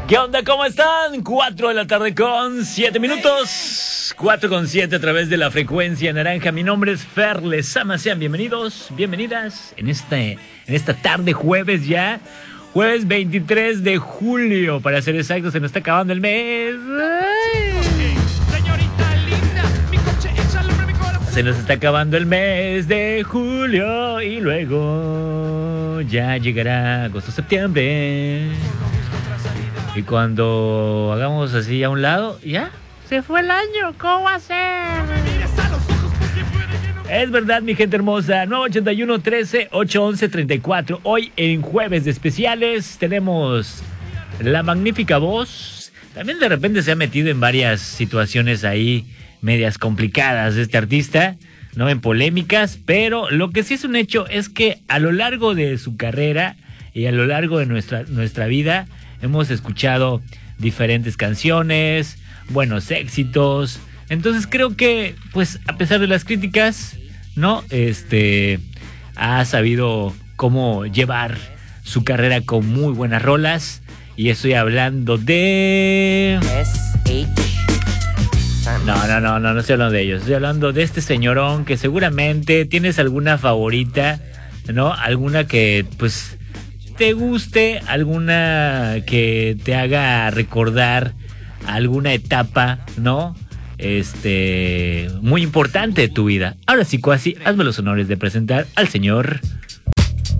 ¿Qué onda? ¿Cómo están? 4 de la tarde con 7 minutos. 4 con 7 a través de la frecuencia naranja. Mi nombre es Fer Lezama. Sean bienvenidos, bienvenidas en esta tarde jueves ya. Jueves 23 de julio, para ser exactos. Se nos está acabando el mes. Se nos está acabando el mes de julio y luego ya llegará agosto, septiembre. Y cuando hagamos así a un lado, ya se fue el año. ¿Cómo va a ser? Es verdad, mi gente hermosa. 981 13 811 34. Hoy en jueves de especiales tenemos la magnífica voz. También de repente se ha metido en varias situaciones ahí medias complicadas de este artista, no en polémicas, pero lo que sí es un hecho es que a lo largo de su carrera y a lo largo de nuestra vida hemos escuchado diferentes canciones, buenos éxitos. Entonces creo que, pues, a pesar de las críticas, ¿no? Ha sabido cómo llevar su carrera con muy buenas rolas. Y estoy hablando de... No estoy hablando de ellos. Estoy hablando de este señorón que seguramente tienes alguna favorita, ¿no? Alguna que, pues, te guste, alguna que te haga recordar alguna etapa, ¿no? Muy importante de tu vida. Ahora sí, Cuasi, hazme los honores de presentar al señor